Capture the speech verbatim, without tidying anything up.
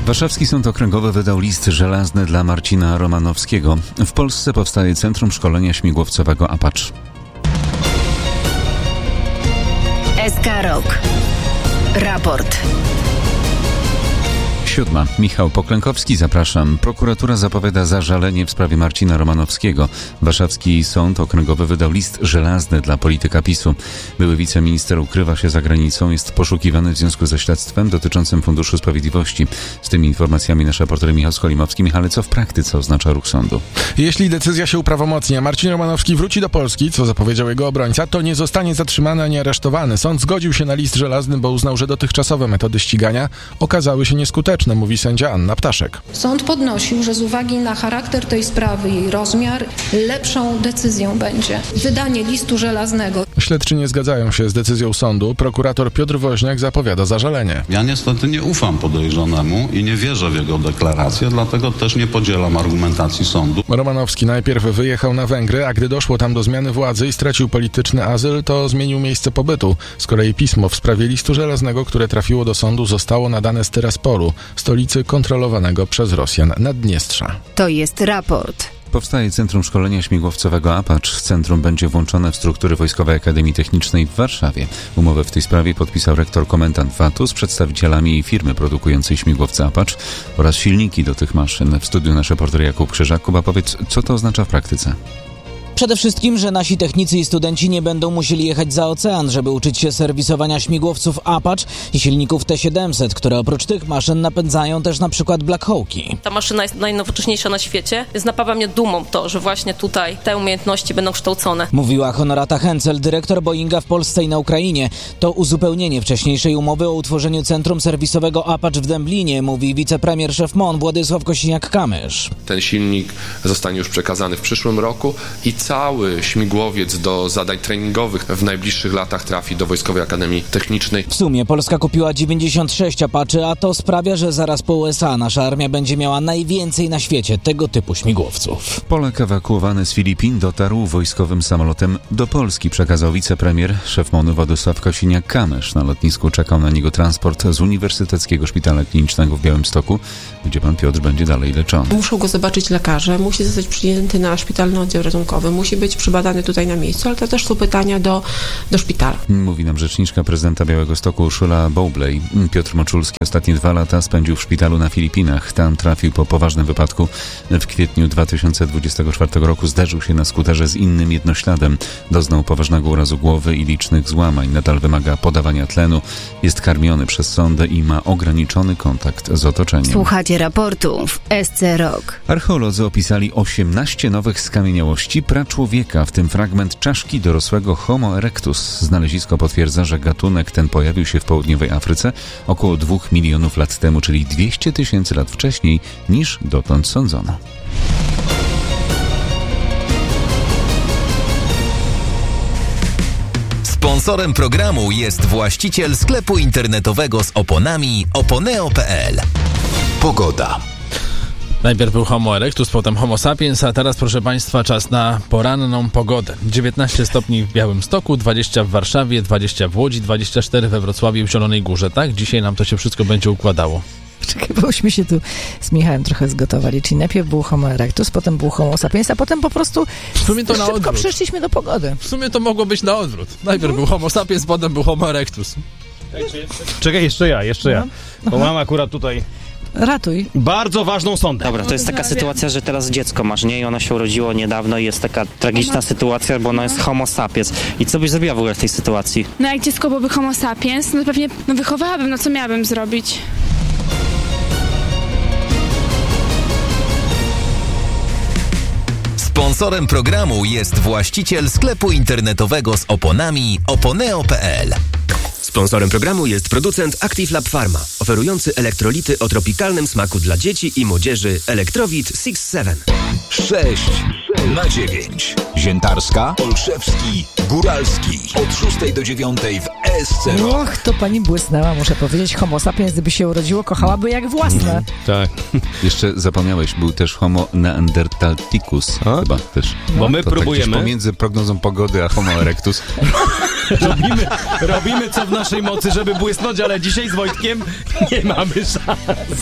Warszawski Sąd Okręgowy wydał list żelazny dla Marcina Romanowskiego. W Polsce powstaje Centrum Szkolenia Śmigłowcowego Apache. S K Rok. Raport. Siódma. Michał Poklękowski, zapraszam. Prokuratura zapowiada zażalenie w sprawie Marcina Romanowskiego. Warszawski Sąd Okręgowy wydał list żelazny dla polityka PiSu. Były wiceminister ukrywa się za granicą, jest poszukiwany w związku ze śledztwem dotyczącym Funduszu Sprawiedliwości. Z tymi informacjami nasz reporter Michał Skolimowski. Michale, co w praktyce oznacza ruch sądu? Jeśli decyzja się uprawomocni, a Marcin Romanowski wróci do Polski, co zapowiedział jego obrońca, to nie zostanie zatrzymany ani aresztowany. Sąd zgodził się na list żelazny, bo uznał, że dotychczasowe metody ścigania okazały się nieskuteczne, mówi sędzia Anna Ptaszek. Sąd podnosił, że z uwagi na charakter tej sprawy, jej rozmiar, lepszą decyzją będzie wydanie listu żelaznego. Śledczy nie zgadzają się z decyzją sądu. Prokurator Piotr Woźniak zapowiada zażalenie. Ja niestety nie ufam podejrzanemu i nie wierzę w jego deklarację, dlatego też nie podzielam argumentacji sądu. Romanowski najpierw wyjechał na Węgry, a gdy doszło tam do zmiany władzy i stracił polityczny azyl, to zmienił miejsce pobytu. Z kolei pismo w sprawie listu żelaznego, które trafiło do sądu, zostało nadane z Tyrasporu, stolicy kontrolowanego przez Rosjan Naddniestrza. To jest raport. Powstaje Centrum Szkolenia Śmigłowcowego Apache. Centrum będzie włączone w struktury Wojskowej Akademii Technicznej w Warszawie. Umowę w tej sprawie podpisał rektor komendant V A T-u z przedstawicielami firmy produkującej śmigłowce Apache oraz silniki do tych maszyn. W studiu nasz reporter Jakub Krzyżak. Kuba, powiedz, co to oznacza w praktyce? Przede wszystkim, że nasi technicy i studenci nie będą musieli jechać za ocean, żeby uczyć się serwisowania śmigłowców Apache i silników T siedemset, które oprócz tych maszyn napędzają też na przykład Black Hawki. Ta maszyna jest najnowocześniejsza na świecie, więc napawa mnie dumą to, że właśnie tutaj te umiejętności będą kształcone. Mówiła Honorata Hencel, dyrektor Boeinga w Polsce i na Ukrainie. To uzupełnienie wcześniejszej umowy o utworzeniu Centrum Serwisowego Apache w Dęblinie, mówi wicepremier szef M O N Władysław Kosiniak-Kamysz. Ten silnik zostanie już przekazany w przyszłym roku i cały śmigłowiec do zadań treningowych w najbliższych latach trafi do Wojskowej Akademii Technicznej. W sumie Polska kupiła dziewięćdziesiąt sześć Apache, a to sprawia, że zaraz po U S A nasza armia będzie miała najwięcej na świecie tego typu śmigłowców. Polak ewakuowany z Filipin dotarł wojskowym samolotem do Polski, przekazał wicepremier szef M O N-u Władysław Kosiniak-Kamysz. Na lotnisku czekał na niego transport z Uniwersyteckiego Szpitala Klinicznego w Białymstoku, gdzie pan Piotr będzie dalej leczony. Muszą go zobaczyć lekarze, musi zostać przyjęty na szpitalny oddział ratunkowy, musi być przybadany tutaj na miejscu, ale to też są pytania do, do szpitala. Mówi nam rzeczniczka prezydenta Białegostoku Urszula Bowley. Piotr Moczulski ostatnie dwa lata spędził w szpitalu na Filipinach. Tam trafił po poważnym wypadku. W kwietniu dwa tysiące dwudziestego czwartego roku zderzył się na skuterze z innym jednośladem. Doznał poważnego urazu głowy i licznych złamań. Nadal wymaga podawania tlenu. Jest karmiony przez sondę i ma ograniczony kontakt z otoczeniem. Słuchacie raportu w S C Rok. Archeolodzy opisali osiemnaście nowych skamieniałości praczłowieka, w tym fragment czaszki dorosłego Homo erectus. Znalezisko potwierdza, że gatunek ten pojawił się w południowej Afryce około dwóch milionów lat temu, czyli dwieście tysięcy lat wcześniej niż dotąd sądzono. Sponsorem programu jest właściciel sklepu internetowego z oponami oponeo kropka p l. Pogoda. Najpierw był Homo erectus, potem Homo sapiens, a teraz, proszę Państwa, czas na poranną pogodę. dziewiętnaście stopni w Białymstoku, dwadzieścia w Warszawie, dwadzieścia w Łodzi, dwadzieścia cztery we Wrocławiu i w Zielonej Górze, tak? Dzisiaj nam to się wszystko będzie układało. Czekaj, bośmy się tu z Michałem trochę zgotowali. Czyli najpierw był Homo erectus, potem był Homo sapiens, a potem po prostu w sumie to na szybko odwrót. przeszliśmy do pogody. W sumie to mogło być na odwrót. Najpierw no. był Homo sapiens, potem był Homo erectus. Czekaj, jeszcze ja, jeszcze ja. No. Bo mam akurat tutaj... Ratuj. Bardzo ważną sondę. Dobra, to jest taka sytuacja, że teraz dziecko masz, nie? I ono się urodziło niedawno i jest taka tragiczna sytuacja, bo ono jest Homo sapiens. I co byś zrobiła w ogóle w tej sytuacji? No jak dziecko byłoby Homo sapiens, no pewnie no wychowałabym, no co miałabym zrobić? Sponsorem programu jest właściciel sklepu internetowego z oponami oponeo kropka p l. Sponsorem programu jest producent Active Lab Pharma, oferujący elektrolity o tropikalnym smaku dla dzieci i młodzieży Elektrowit sześć siedem. sześć na dziewięć. Ziętarska, Olszewski, Góralski. Od szóstej do dziewiątej w S C Rok. Och, to pani błysnęła, muszę powiedzieć. Homo sapiens, gdyby się urodziło, kochałaby jak własne. Mm, tak. Jeszcze zapomniałeś, był też Homo neanderthalicus. A? Chyba też. Bo my to próbujemy. Tak pomiędzy prognozą pogody a Homo erectus. robimy, robimy co w naszej mocy, żeby błysnąć, ale dzisiaj z Wojtkiem nie mamy szans.